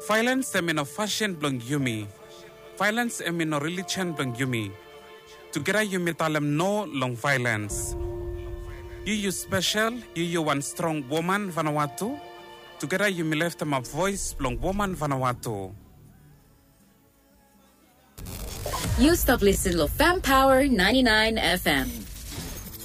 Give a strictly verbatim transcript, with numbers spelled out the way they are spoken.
Violence em in a fashion blong yumi. Violence em in a religion blong yumi. Together yumi talem no long violence. You you special, you you one strong woman Vanuatu. Together yumi left them a voice blong woman Vanuatu. You stop listening to Fam Power ninety-nine F M.